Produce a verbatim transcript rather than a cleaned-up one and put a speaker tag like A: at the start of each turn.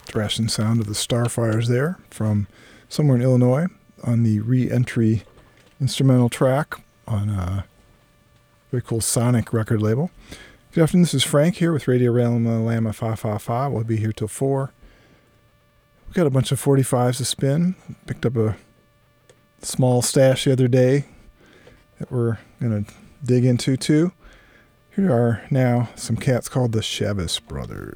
A: thrashing sound of the Starfires there from somewhere in Illinois on the re-entry instrumental track on a very cool Sonic record label. Good afternoon, this is Frank here with Radio Rama Lama five five five. We'll be here till four. We've got a bunch of forty-fives to spin. Picked up a small stash the other day that we're going to dig into too. Here are now some cats called the Chavis Brothers.